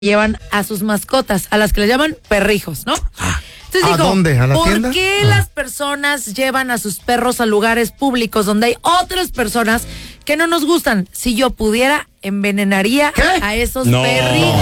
llevan a sus mascotas, a las que le llaman perrijos, ¿no? Entonces ¿A digo, dónde? ¿A la tienda? ¿por qué las personas llevan a sus perros a lugares públicos donde hay otras personas que no nos gustan? Si yo pudiera, envenenaría a esos perrijos.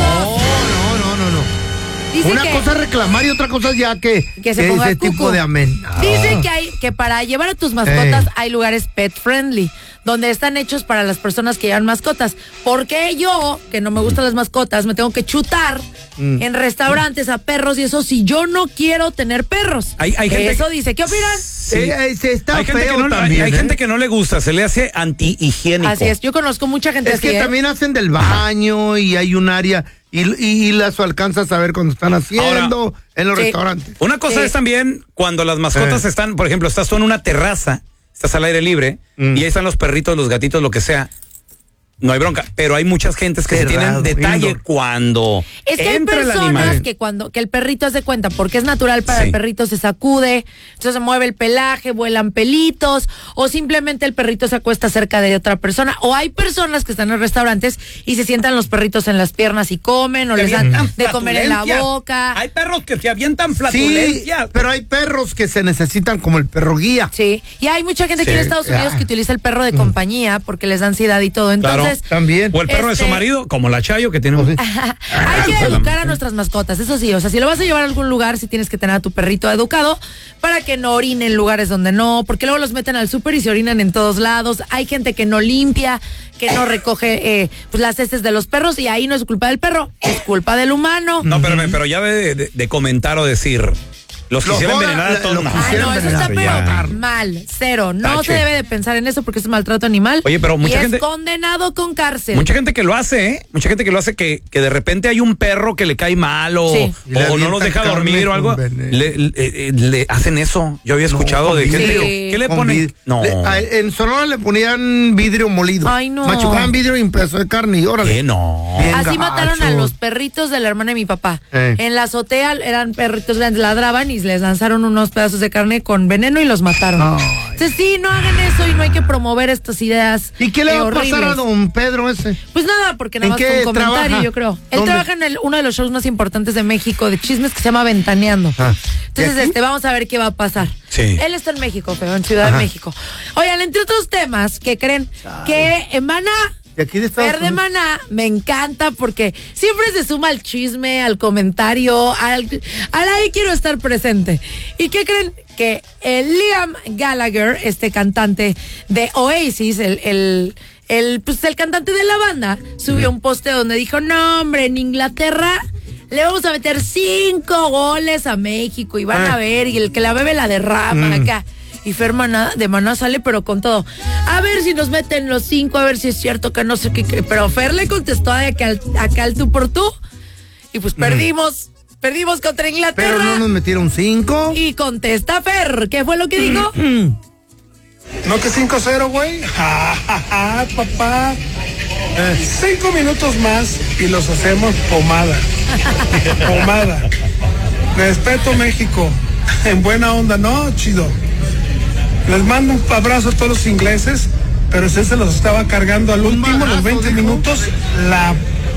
No. Dice Una cosa es reclamar y otra cosa es ya que se ponga ese cucu. tipo de amén. Dice que para llevar a tus mascotas hay lugares pet friendly, donde están hechos para las personas que llevan mascotas. Porque yo, que no me gustan las mascotas, me tengo que chutar en restaurantes a perros y eso si yo no quiero tener perros? Hay gente eso dice, ¿qué opinan? Sí, está hay gente feo que no, también. hay gente que no le gusta, se le hace antihigiénico. Así es, yo conozco mucha gente Es así. que también hacen del baño y hay un área y las alcanzas a ver cuando están haciendo en los restaurantes. Una cosa es también cuando las mascotas están, por ejemplo, estás tú en una terraza, estás al aire libre y ahí están los perritos, los gatitos, lo que sea. No hay bronca, pero hay muchas gentes que se tienen detalle cuando es que hay entra el personas animal. que el perrito hace cuenta, porque es natural para el perrito, se sacude, entonces se mueve el pelaje, vuelan pelitos, o simplemente el perrito se acuesta cerca de otra persona, o hay personas que están en restaurantes y se sientan los perritos en las piernas y comen, o les dan de comer en la boca. Hay perros que se avientan flatulencias. Sí, pero hay perros que se necesitan como el perro guía. Sí, y hay mucha gente aquí en Estados Unidos que utiliza el perro de compañía porque les da ansiedad y todo, entonces también. O el perro de su marido, como la Chayo que tiene hay que educar a nuestras mascotas, eso sí, o sea, si lo vas a llevar a algún lugar, sí tienes que tener a tu perrito educado para que no orine en lugares donde no, porque luego los meten al súper y se orinan en todos lados. Hay gente que no limpia, que no recoge pues las heces de los perros y ahí no es culpa del perro, es culpa del humano. No, pero ya de comentar o decir... Los quisieran envenenar a todos. No, eso está pero mal, cero. No se debe de pensar en eso porque es maltrato animal. Oye, pero mucha gente... es condenado con cárcel. Mucha gente que lo hace, ¿eh? Mucha gente que lo hace que de repente hay un perro que le cae mal o no los deja dormir o algo. Le hacen eso. Yo había escuchado de gente. ¿Qué le ponen? No. En Sonora le ponían vidrio molido. Ay, no. Machucaban vidrio y un pedazo de carne y órale. ¿Qué? No. Así mataron a los perritos de la hermana de mi papá. En la azotea eran perritos grandes, ladraban y les lanzaron unos pedazos de carne con veneno y los mataron. Entonces sí, no hagan eso y no hay que promover estas ideas. ¿Y qué le va a pasar a don Pedro ese? Pues nada, porque nada más fue un comentario, trabaja? yo creo. Él trabaja en uno de los shows más importantes de México de chismes que se llama Ventaneando. Entonces, vamos a ver qué va a pasar. Sí. Él está en México, feo, en Ciudad de México. Oigan, entre otros temas, ¿qué creen? Que en Maná, Fer de Maná, me encanta porque siempre se suma al chisme, al comentario, al ahí quiero estar presente. ¿Y qué creen? Que Liam Gallagher, este cantante de Oasis, el cantante de la banda, subió un posteo donde dijo, no hombre, en Inglaterra le vamos a meter 5 goles a México y van a ver, y el que la bebe la derrama acá. Y Fer de Maná sale pero con todo. A ver si nos meten los 5, a ver si es cierto que no sé qué. Pero Fer le contestó acá al tú por tú. Y pues perdimos contra Inglaterra. Pero no nos metieron 5. Y contesta Fer, ¿qué fue lo que dijo? ¿No que 5-0, güey? Papá. 5 minutos más y los hacemos pomada. Pomada. Respeto, México. En buena onda, ¿no? Chido. Les mando un abrazo a todos los ingleses, pero si se los estaba cargando al último, los 20 minutos, la...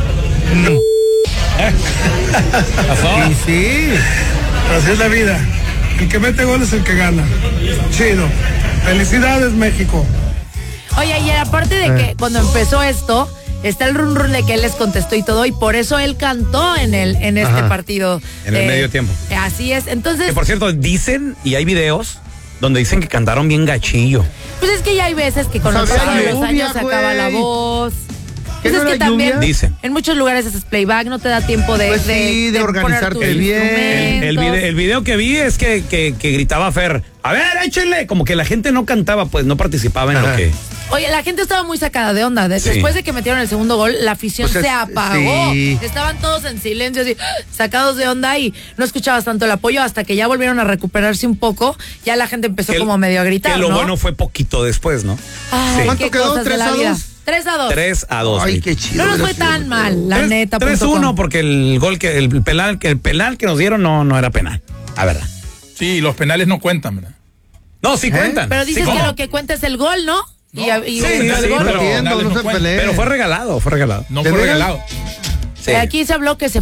Sí. Así es la vida. El que mete gol es el que gana. Chido. Felicidades, México. Oye, y aparte de que cuando empezó esto, está el run de que él les contestó y todo, y por eso él cantó en este partido. En el medio tiempo. Así es, entonces... Que por cierto, dicen, y hay videos, donde dicen que cantaron bien gachillo. Pues es que ya hay veces que con los pasos de los años se acaba la voz. Pues es que también dicen. En muchos lugares haces playback, no te da tiempo de organizarte bien. El video que vi es que gritaba Fer, a ver, échenle, como que la gente no cantaba, pues no participaba en lo que... Oye, la gente estaba muy sacada de onda. Después de que metieron el segundo gol, la afición se apagó. Estaban todos en silencio, así, sacados de onda, y no escuchabas tanto el apoyo hasta que ya volvieron a recuperarse un poco. Ya la gente empezó como medio a gritar, que lo bueno fue poquito después, ¿no? Ay, ¿cuánto quedó? ¿3-2? 3-2. 3-2. Ay, qué chido. No nos fue tan mal, la neta. 3-1 porque el gol el penal que nos dieron no era penal. A verdad. Sí, los penales no cuentan, ¿verdad? No, sí cuentan. Pero dices sí, que lo que cuenta es el gol, ¿no? Sí, el gol. pero fue regalado. No fue regalado. Sí. Aquí se habló que se